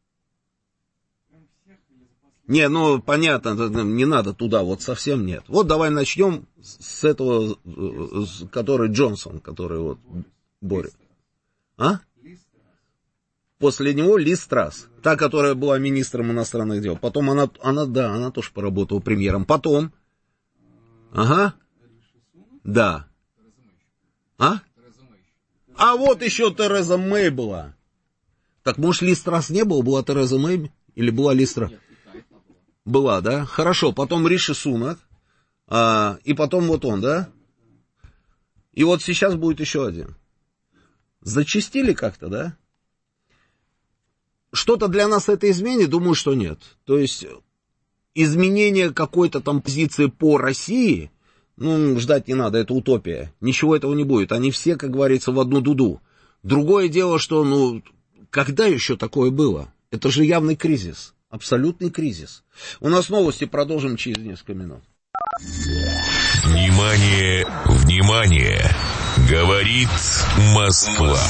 Не, ну, понятно, не надо туда, вот совсем нет. Вот давай начнем с этого, который Джонсон, который вот борет. А? После него Лиз Трасс, та, которая была министром иностранных дел. Потом она, она, да, она тоже поработала премьером. Потом, ага, да. А? А вот еще Тереза Мэй была. Так, может, Лиз Трасс не было, была Тереза Мэй? Или была Лиз Трасс? Была, да? Хорошо, потом Риши Сунак, а, и потом вот он, да? И вот сейчас будет еще один. Зачастили как-то, да? Что-то для нас это изменит? Думаю, что нет. То есть изменение какой-то там позиции по России, ну, ждать не надо, это утопия. Ничего этого не будет. Они все, как говорится, в одну дуду. Другое дело, что, ну, когда еще такое было? Это же явный кризис. Абсолютный кризис. У нас новости, продолжим через несколько минут. Внимание, внимание! Говорит Москва.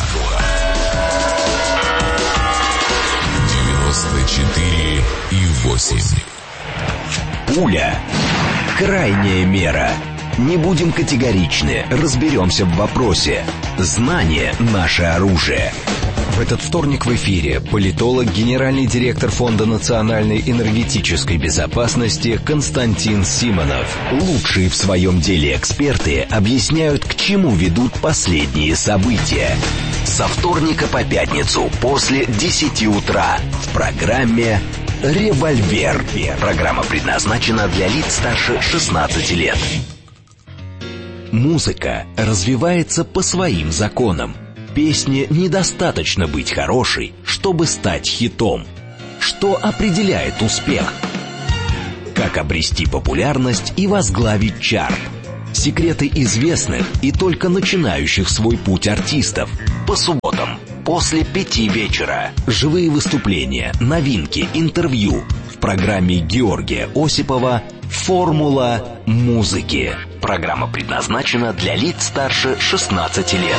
девяносто четыре и восемь. Пуля. Крайняя мера. Не будем категоричны, разберемся в вопросе. Знание – наше оружие. В этот вторник в эфире политолог, генеральный директор Фонда национальной энергетической безопасности Константин Симонов. Лучшие в своем деле эксперты объясняют, к чему ведут последние события. Со вторника по пятницу после десяти утра в программе «Револьвер». Программа предназначена для лиц старше шестнадцати лет. Музыка развивается по своим законам. Песне недостаточно быть хорошей, чтобы стать хитом. Что определяет успех? Как обрести популярность и возглавить чарт? Секреты известных и только начинающих свой путь артистов. По субботам после пяти вечера. Живые выступления, новинки, интервью. В программе Георгия Осипова «Формула музыки». Программа предназначена для лиц старше шестнадцати лет.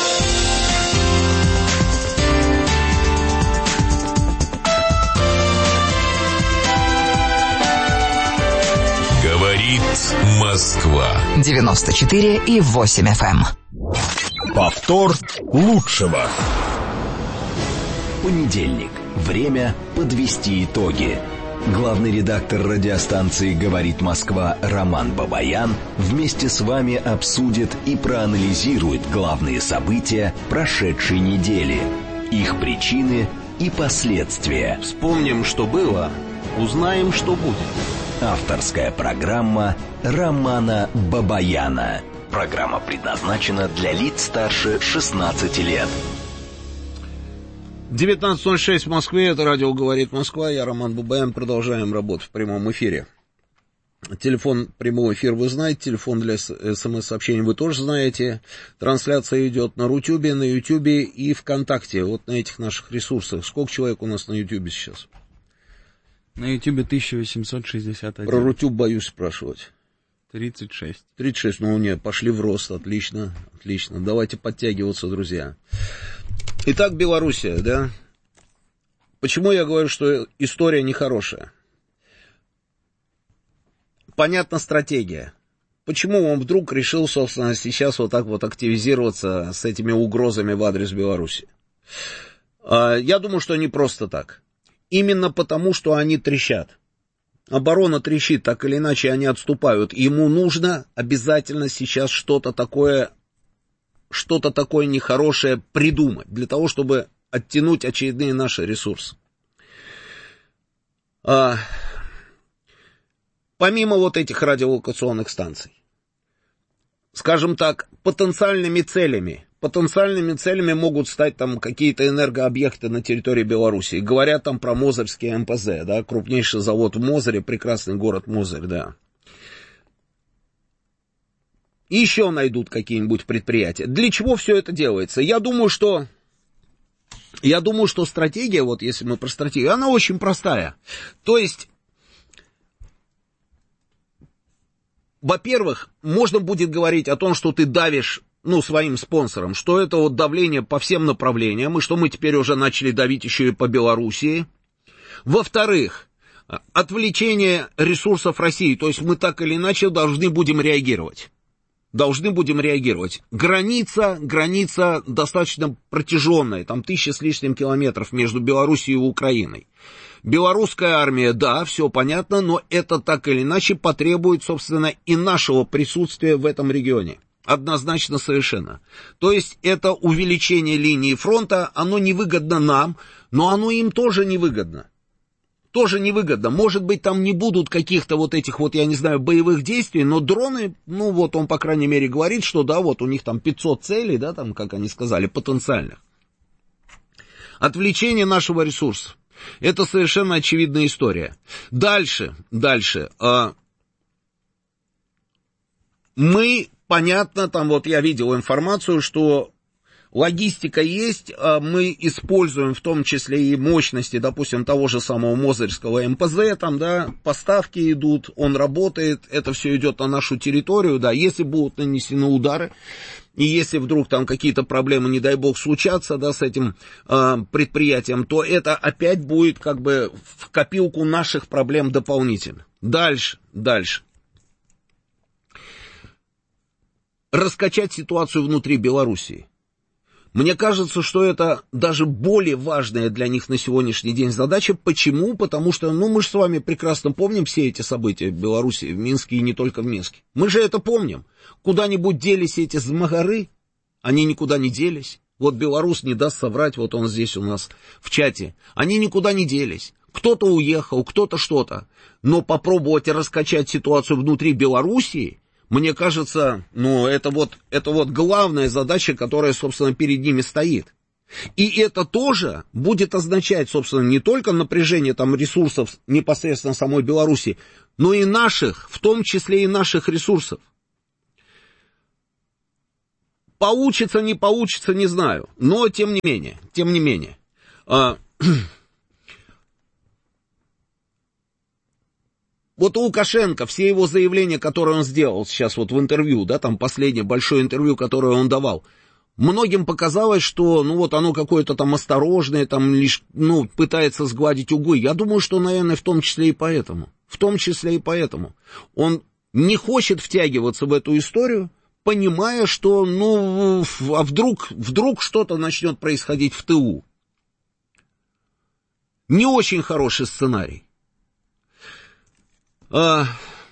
Говорит Москва. девяносто четыре и восемь эф эм. Повтор лучшего. Понедельник. Время подвести итоги. Главный редактор радиостанции «Говорит Москва» Роман Бабаян вместе с вами обсудит и проанализирует главные события прошедшей недели, их причины и последствия. Вспомним, что было, узнаем, что будет. Авторская программа Романа Бабаяна. Программа предназначена для лиц старше шестнадцати лет. девятнадцать ноль шесть в Москве, это радио «Говорит Москва», я Роман Бабаян, продолжаем работу в прямом эфире. Телефон прямого эфира вы знаете, телефон для смс-сообщений вы тоже знаете. Трансляция идет на Рутюбе, на Ютубе и ВКонтакте, вот на этих наших ресурсах. Сколько человек у нас на Ютубе сейчас? На Ютубе тысяча восемьсот шестьдесят один. Про Рутюб боюсь спрашивать. тридцать шесть. тридцать шесть, ну нет, пошли в рост, отлично, отлично. Давайте подтягиваться, друзья. Итак, Белоруссия, да? Почему я говорю, что история нехорошая? Понятна стратегия. Почему он вдруг решил, собственно, сейчас вот так вот активизироваться с этими угрозами в адрес Беларуси? Я думаю, что не просто так. Именно потому, что они трещат. Оборона трещит, так или иначе они отступают. Ему нужно обязательно сейчас что-то такое... что-то такое нехорошее придумать, для того, чтобы оттянуть очередные наши ресурсы. А, помимо вот этих радиолокационных станций, скажем так, потенциальными целями, потенциальными целями могут стать там какие-то энергообъекты на территории Беларуси. Говорят там про Мозырский эм пэ зэ, да, крупнейший завод в Мозыре, прекрасный город Мозырь, да. И еще найдут какие-нибудь предприятия. Для чего все это делается? Я думаю, что... Я думаю, что стратегия, вот если мы про стратегию, она очень простая. То есть, во-первых, можно будет говорить о том, что ты давишь, ну, своим спонсорам, что это вот давление по всем направлениям, и что мы теперь уже начали давить еще и по Белоруссии. Во-вторых, отвлечение ресурсов России, то есть мы так или иначе должны будем реагировать. Должны будем реагировать. Граница, граница достаточно протяженная, там тысяча с лишним километров между Белоруссией и Украиной. Белорусская армия, да, все понятно, но это так или иначе потребует, собственно, и нашего присутствия в этом регионе. Однозначно совершенно. То есть это увеличение линии фронта, оно невыгодно нам, но оно им тоже невыгодно. Тоже невыгодно. Может быть, там не будут каких-то вот этих вот, я не знаю, боевых действий, но дроны, ну вот он, по крайней мере, говорит, что да, вот у них там пятьсот целей, да, там, как они сказали, потенциальных. Отвлечение нашего ресурса. Это совершенно очевидная история. Дальше, дальше. Э, мы, понятно, там вот я видел информацию, что логистика есть, мы используем в том числе и мощности, допустим, того же самого Мозырского эм пэ зэ, там, да, поставки идут, он работает, это все идет на нашу территорию, да, если будут нанесены удары, и если вдруг там какие-то проблемы, не дай бог, случатся, да, с этим э, предприятием, то это опять будет как бы в копилку наших проблем дополнительно. Дальше, дальше. Раскачать ситуацию внутри Белоруссии. Мне кажется, что это даже более важная для них на сегодняшний день задача. Почему? Потому что, ну, мы же с вами прекрасно помним все эти события в Беларуси, в Минске и не только в Минске. Мы же это помним. Куда-нибудь делись эти змагары? Они никуда не делись. Вот белорус не даст соврать, вот он здесь у нас в чате. Они никуда не делись. Кто-то уехал, кто-то что-то. Но попробовать раскачать ситуацию внутри Белоруссии, мне кажется, ну, это вот, это вот главная задача, которая, собственно, перед ними стоит. И это тоже будет означать, собственно, не только напряжение там ресурсов непосредственно самой Беларуси, но и наших, в том числе и наших ресурсов. Получится, не получится, не знаю, но тем не менее, тем не менее. А, вот у Лукашенко все его заявления, которые он сделал сейчас вот в интервью, да, там последнее большое интервью, которое он давал, многим показалось, что, ну, вот оно какое-то там осторожное, там лишь, ну, пытается сгладить углы. Я думаю, что, наверное, в том числе и поэтому. В том числе и поэтому. Он не хочет втягиваться в эту историю, понимая, что, ну, а вдруг, вдруг что-то начнет происходить в тылу. Не очень хороший сценарий. А...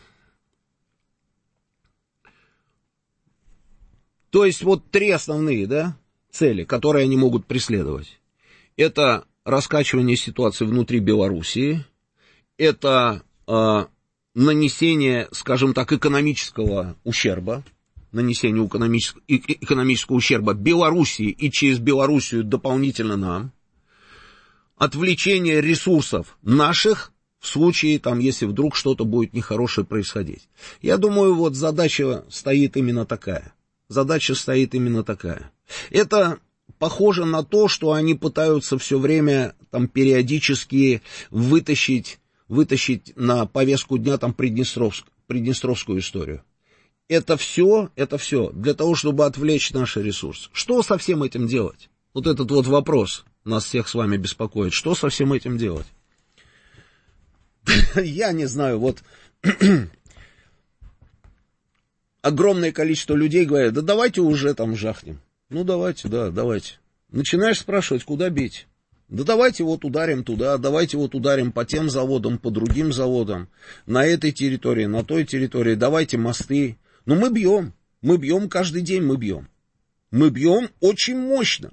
То есть вот три основные, да, цели, которые они могут преследовать. Это раскачивание ситуации внутри Белоруссии, это э, нанесение, скажем так, экономического ущерба, нанесение экономического, экономического ущерба Белоруссии и через Белоруссию дополнительно нам, отвлечение ресурсов наших в случае, там, если вдруг что-то будет нехорошее происходить. Я думаю, вот задача стоит именно такая. Задача стоит именно такая. Это похоже на то, что они пытаются все время там периодически вытащить, вытащить на повестку дня там Приднестровск, Приднестровскую историю. Это все, это все для того, чтобы отвлечь наши ресурсы. Что со всем этим делать? Вот этот вот вопрос нас всех с вами беспокоит. Что со всем этим делать? Я не знаю, вот... Огромное количество людей говорят, да давайте уже там жахнем. Ну давайте, да, давайте. Начинаешь спрашивать, куда бить? Да давайте вот ударим туда, давайте вот ударим по тем заводам, по другим заводам, на этой территории, на той территории, давайте мосты. Ну мы бьем, мы бьем каждый день, мы бьем. Мы бьем очень мощно.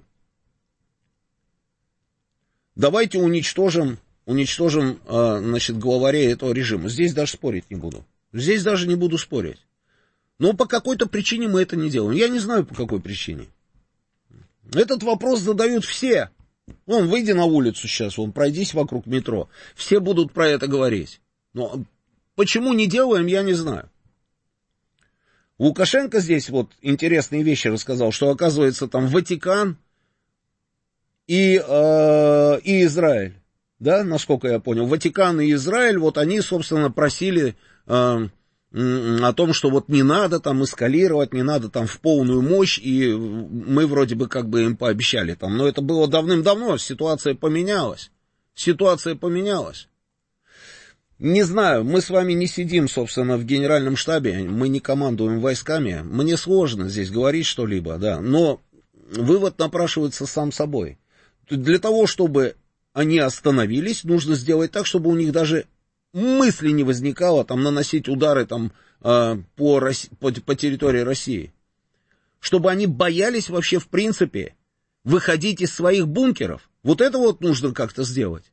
Давайте уничтожим, уничтожим, значит, главарей этого режима. Здесь даже спорить не буду. Здесь даже не буду спорить. Но по какой-то причине мы это не делаем. Я не знаю, по какой причине. Этот вопрос задают все. Вон, выйди на улицу сейчас, вон, пройдись вокруг метро. Все будут про это говорить. Но почему не делаем, я не знаю. Лукашенко здесь вот интересные вещи рассказал, что, оказывается, там Ватикан и, э, и Израиль, да, насколько я понял, Ватикан и Израиль, вот они, собственно, просили... Э, о том, что вот не надо там эскалировать, не надо там в полную мощь, и мы вроде бы как бы им пообещали там. Но это было давным-давно, ситуация поменялась. Ситуация поменялась. Не знаю, мы с вами не сидим, собственно, в генеральном штабе, мы не командуем войсками, мне сложно здесь говорить что-либо, да, но вывод напрашивается сам собой. Для того, чтобы они остановились, нужно сделать так, чтобы у них даже... мысли не возникало там наносить удары там э, по, Росси... по, по территории России. Чтобы они боялись вообще в принципе выходить из своих бункеров. Вот это вот нужно как-то сделать.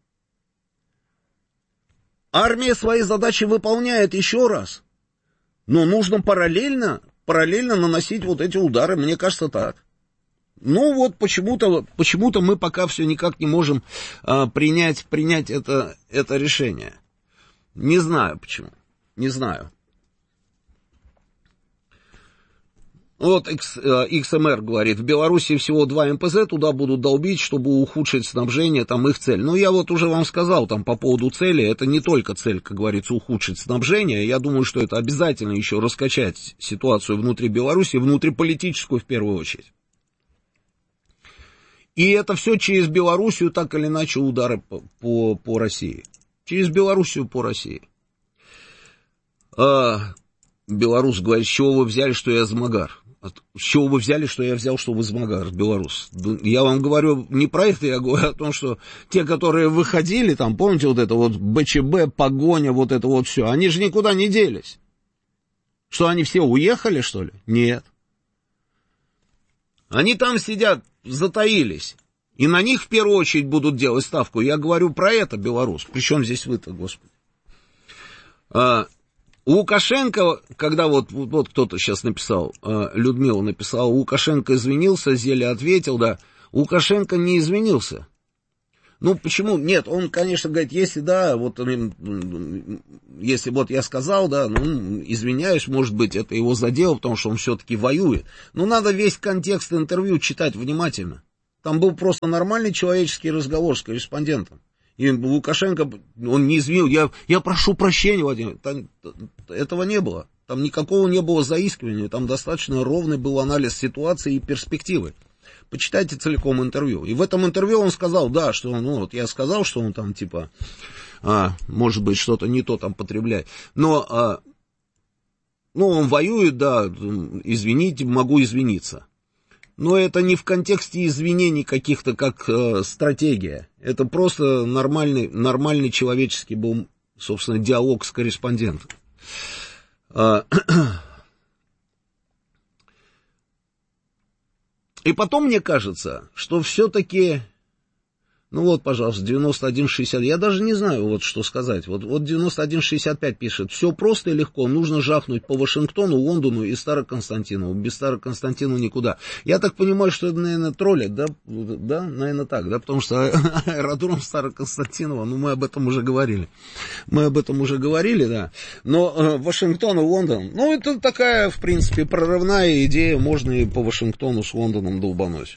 Армия свои задачи выполняет еще раз. Но нужно параллельно, параллельно наносить вот эти удары, мне кажется, так. Ну вот почему-то, почему-то мы пока все никак не можем э, принять, принять это, это решение. Не знаю почему, не знаю. Вот X, икс эм эр говорит, в Беларуси всего два эм пэ зэ, туда будут долбить, чтобы ухудшить снабжение, там их цель. Ну, я вот уже вам сказал там по поводу цели, это не только цель, как говорится, ухудшить снабжение, я думаю, что это обязательно еще раскачать ситуацию внутри Беларуси, внутриполитическую в первую очередь. И это все через Белоруссию, так или иначе, удары по, по, по России. Через Белоруссию по России. А, белорус говорит, с чего вы взяли, что я Змагар? С чего вы взяли, что я взял, что вы Змагар, белорус? Я вам говорю не про это, я говорю о том, что те, которые выходили, там, помните, вот это вот бэ че бэ, погоня, вот это вот все, они же никуда не делись. Что, они все уехали, что ли? Нет. Они там сидят, затаились. И на них в первую очередь будут делать ставку. Я говорю про это, белорус. Причем здесь вы-то, господи. А, У Лукашенко, когда вот, вот кто-то сейчас написал, Людмила написала, Лукашенко извинился, Зеля ответил, да, Лукашенко не извинился. Ну, почему? Нет, он, конечно, говорит, если, да, вот, если вот я сказал, да, ну, извиняюсь, может быть, это его задело, потому что он все-таки воюет. Но надо весь контекст интервью читать внимательно. Там был просто нормальный человеческий разговор с корреспондентом. И Лукашенко, он не извинил, я, я прошу прощения, Владимир, там, этого не было. Там никакого не было заискивания, там достаточно ровный был анализ ситуации и перспективы. Почитайте целиком интервью. И в этом интервью он сказал, да, что он, ну, вот я сказал, что он там, типа, а, может быть, что-то не то там потребляет. Но, а, ну, он воюет, да, извините, могу извиниться. Но это не в контексте извинений каких-то как э, стратегия. Это просто нормальный, нормальный человеческий был, собственно, диалог с корреспондентом. А, и потом мне кажется, что все-таки... Ну вот, пожалуйста, девяносто один шестьдесят. Я даже не знаю, вот что сказать. Вот, вот девяносто один шестьдесят пять пишет. Все просто и легко. Нужно жахнуть по Вашингтону, Лондону и Староконстантинову. Без Староконстантинова никуда. Я так понимаю, что это, наверное, троллят, да? Да, наверное, так, да? Потому что аэродром Староконстантинова, ну, мы об этом уже говорили. Мы об этом уже говорили, да. Но э, Вашингтон и Лондон, ну, это такая, в принципе, прорывная идея. Можно и по Вашингтону с Лондоном долбануть.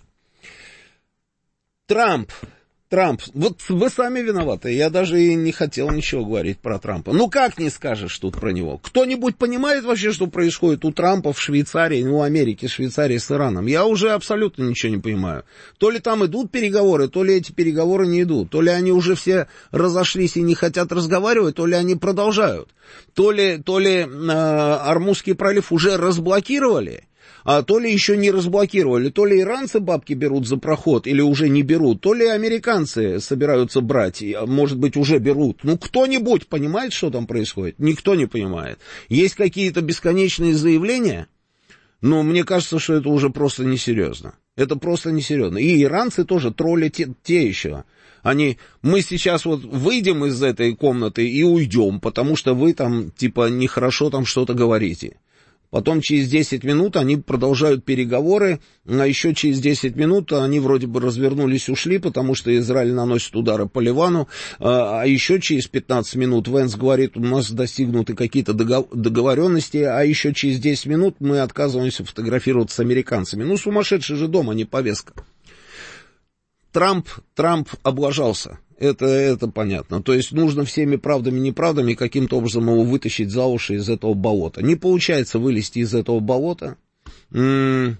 Трамп. Трамп, вот вы сами виноваты, я даже и не хотел ничего говорить про Трампа. Ну как не скажешь тут про него? Кто-нибудь понимает вообще, что происходит у Трампа в Швейцарии, ну, Америке, Швейцарии с Ираном? Я уже абсолютно ничего не понимаю. То ли там идут переговоры, то ли эти переговоры не идут. То ли они уже все разошлись и не хотят разговаривать, то ли они продолжают. То ли, то ли э, Ормузский пролив уже разблокировали, а то ли еще не разблокировали, то ли иранцы бабки берут за проход или уже не берут, то ли американцы собираются брать, может быть, уже берут. Ну, кто-нибудь понимает, что там происходит? Никто не понимает. Есть какие-то бесконечные заявления, но мне кажется, что это уже просто несерьезно. Это просто несерьезно. И иранцы тоже тролли те, те еще. Они, мы сейчас вот выйдем из этой комнаты и уйдем, потому что вы там, типа, нехорошо там что-то говорите. Потом через десять минут они продолжают переговоры, а еще через десять минут они вроде бы развернулись, ушли, потому что Израиль наносит удары по Ливану, а еще через пятнадцать минут Венс говорит, у нас достигнуты какие-то договоренности, а еще через десять минут мы отказываемся фотографироваться с американцами. Ну, сумасшедший же дом, а не повестка. Трамп, Трамп облажался. Это, это понятно. То есть нужно всеми правдами и неправдами каким-то образом его вытащить за уши из этого болота. Не получается вылезти из этого болота. Я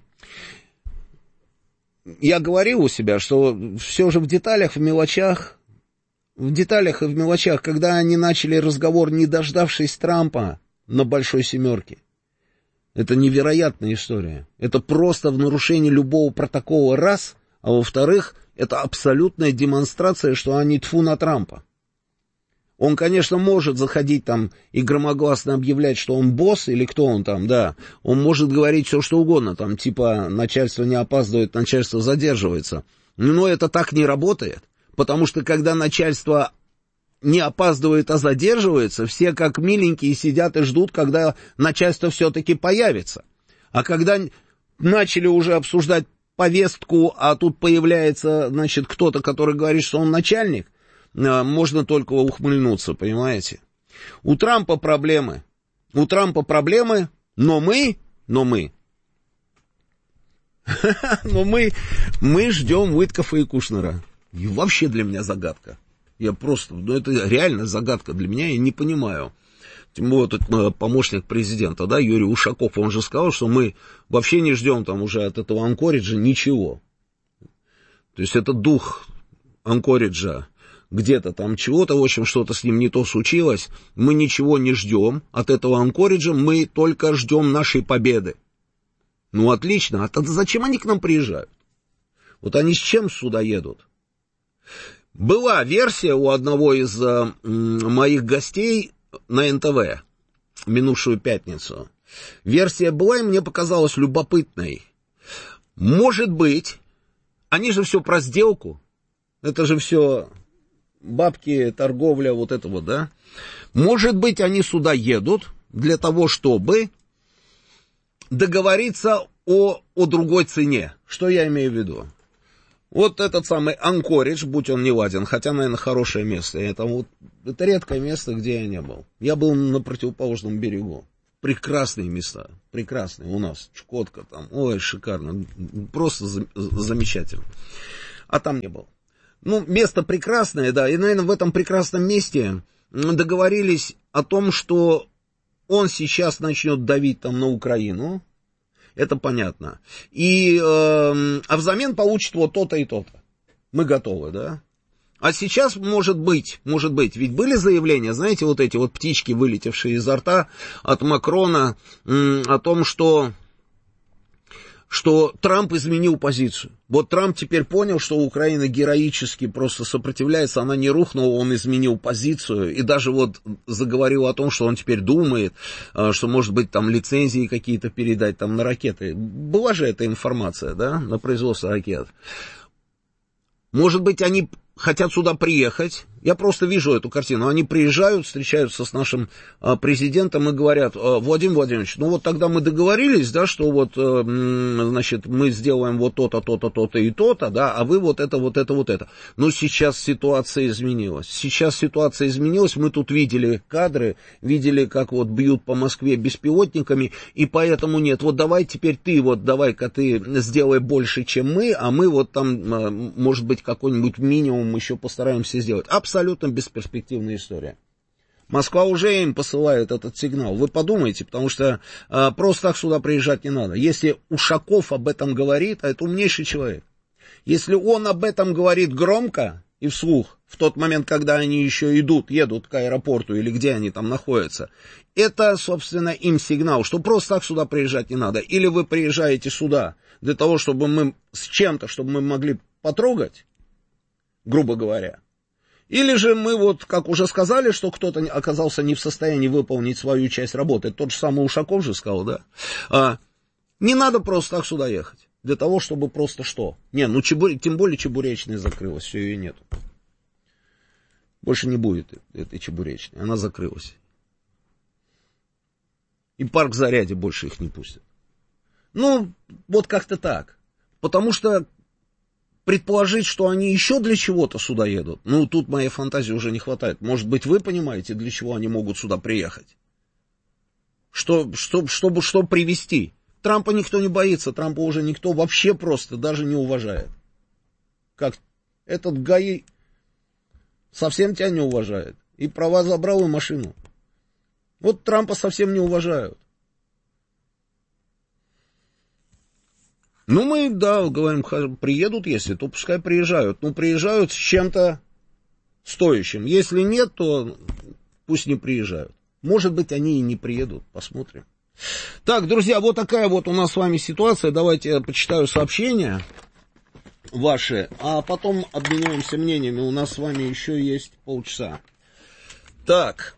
говорил у себя, что все же в деталях, в мелочах, в деталях и в мелочах, когда они начали разговор, не дождавшись Трампа на Большой Семерке. Это невероятная история. Это просто в нарушении любого протокола раз, а во-вторых, это абсолютная демонстрация, что они тьфу на Трампа. Он, конечно, может заходить там и громогласно объявлять, что он босс, или кто он там, да. Он может говорить все, что угодно, там, типа, начальство не опаздывает, начальство задерживается. Но это так не работает, потому что, когда начальство не опаздывает, а задерживается, все как миленькие сидят и ждут, когда начальство все-таки появится. А когда начали уже обсуждать повестку, а тут появляется, значит, кто-то, который говорит, что он начальник, можно только ухмыльнуться, понимаете? У Трампа проблемы. У Трампа проблемы, но мы, но мы, но мы, мы ждем Уиткофа и Кушнера. И вообще для меня загадка. Я просто, ну это реально загадка для меня, я не понимаю. Тем более, вот помощник президента, да, Юрий Ушаков, он же сказал, что мы вообще не ждем там уже от этого Анкориджа ничего. То есть это дух Анкориджа, где-то там чего-то, в общем, что-то с ним не то случилось. Мы ничего не ждем от этого Анкориджа, мы только ждем нашей победы. Ну, отлично, а тогда зачем они к нам приезжают? Вот они с чем сюда едут? Была версия у одного из э, моих гостей на эн тэ вэ минувшую пятницу. Версия была, и мне показалась любопытной. Может быть, они же все про сделку, это же все бабки, торговля, вот это вот, да? Может быть, они сюда едут для того, чтобы договориться о, о другой цене. Что я имею в виду? Вот этот самый Анкоридж, будь он не ладен, хотя, наверное, хорошее место. Это, вот, это редкое место, где я не был. Я был на противоположном берегу. Прекрасные места, прекрасные у нас. Чукотка там, ой, шикарно, просто за, замечательно. А там не был. Ну, место прекрасное, да, и, наверное, в этом прекрасном месте договорились о том, что он сейчас начнет давить там на Украину. Это понятно. И, э, а взамен получит вот то-то и то-то. Мы готовы, да? А сейчас, может быть, может быть, ведь были заявления, знаете, вот эти вот птички, вылетевшие изо рта от Макрона, м, о том, что, что Трамп изменил позицию. Вот Трамп теперь понял, что Украина героически просто сопротивляется, она не рухнула, он изменил позицию, и даже вот заговорил о том, что он теперь думает, что, может быть, там лицензии какие-то передать там на ракеты. Была же эта информация, да, на производство ракет. Может быть, они хотят сюда приехать. Я просто вижу эту картину. Они приезжают, встречаются с нашим а, президентом и говорят: Владимир Владимирович, ну вот тогда мы договорились, да, что вот, а, значит, мы сделаем вот то-то, то-то, то-то и то-то, да, а вы вот это, вот это, вот это. Но сейчас ситуация изменилась. Сейчас ситуация изменилась. Мы тут видели кадры, видели, как вот бьют по Москве беспилотниками, и поэтому нет. Вот давай теперь ты, вот давай-ка ты сделай больше, чем мы, а мы вот там, может быть, какой-нибудь минимум еще постараемся сделать. Абсолютно бесперспективная история. Москва уже им посылает этот сигнал. Вы подумайте, потому что а, просто так сюда приезжать не надо. Если Ушаков об этом говорит, а это умнейший человек, если он об этом говорит громко и вслух, в тот момент, когда они еще идут, едут к аэропорту или где они там находятся, это, собственно, им сигнал, что просто так сюда приезжать не надо. Или вы приезжаете сюда для того, чтобы мы с чем-то, чтобы мы могли потрогать, грубо говоря. Или же мы вот, как уже сказали, что кто-то оказался не в состоянии выполнить свою часть работы. Тот же самый Ушаков же сказал, да? А, не надо просто так сюда ехать. Для того, чтобы просто что? Не, ну чебур... тем более чебуречная закрылась, все, ее нету. Больше не будет этой чебуречной, она закрылась. И парк Зарядье больше их не пустит. Ну, вот как-то так. Потому что предположить, что они еще для чего-то сюда едут, ну, тут моей фантазии уже не хватает. Может быть, вы понимаете, для чего они могут сюда приехать? Что, что, чтобы что привезти? Трампа никто не боится, Трампа уже никто вообще просто даже не уважает. Как этот ГАИ совсем тебя не уважает. И права забрал, и машину. Вот Трампа совсем не уважают. Ну, мы, да, говорим, приедут, если, то пускай приезжают. Ну, приезжают с чем-то стоящим. Если нет, то пусть не приезжают. Может быть, они и не приедут, посмотрим. Так, друзья, вот такая вот у нас с вами ситуация. Давайте я почитаю сообщения ваши, а потом обменяемся мнениями. У нас с вами еще есть полчаса. Так.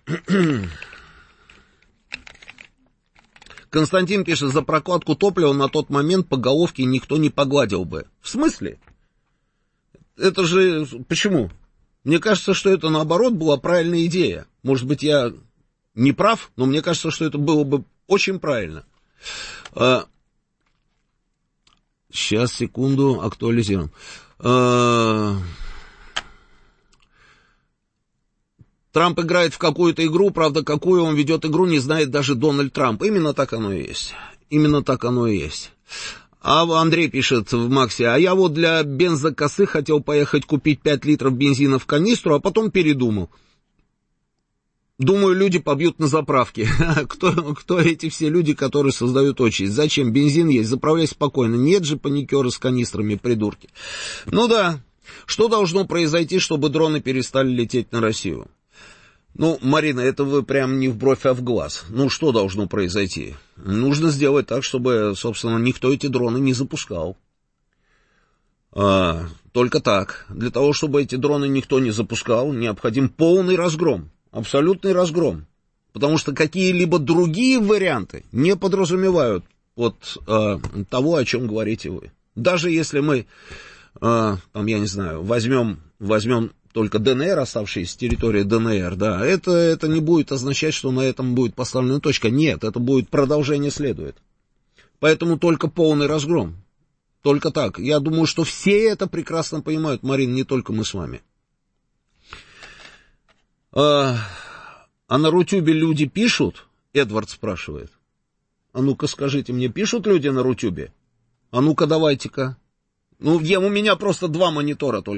Константин пишет: за прокладку топлива на тот момент по головке никто не погладил бы. В смысле? Это же... Почему? Мне кажется, что это, наоборот, была правильная идея. Может быть, я не прав, но мне кажется, что это было бы очень правильно. А... Сейчас, секунду, актуализируем. А... Трамп играет в какую-то игру, правда, какую он ведет игру, не знает даже Дональд Трамп. Именно так оно и есть. Именно так оно и есть. А Андрей пишет в Максе: а я вот для бензокосы хотел поехать купить пять литров бензина в канистру, а потом передумал. Думаю, люди побьют на заправке. Кто, кто эти все люди, которые создают очередь? Зачем? Бензин есть, заправляй спокойно. Нет же паникеры с канистрами, придурки. Ну да. Что должно произойти, чтобы дроны перестали лететь на Россию? Ну, Марина, это вы прям не в бровь, а в глаз. Ну, что должно произойти? Нужно сделать так, чтобы, собственно, никто эти дроны не запускал. А, только так. Для того, чтобы эти дроны никто не запускал, необходим полный разгром. Абсолютный разгром. Потому что какие-либо другие варианты не подразумевают вот а, того, о чем говорите вы. Даже если мы, а, там, я не знаю, возьмем, возьмем только ДНР, оставшаяся территория ДНР, да, это, это не будет означать, что на этом будет поставлена точка. Нет, это будет продолжение следует. Поэтому только полный разгром. Только так. Я думаю, что все это прекрасно понимают, Марин, не только мы с вами. А, а на Рутюбе люди пишут? Эдвард спрашивает. А ну-ка скажите мне, пишут люди на Рутюбе? А ну-ка давайте-ка. Ну, я, у меня просто два монитора только.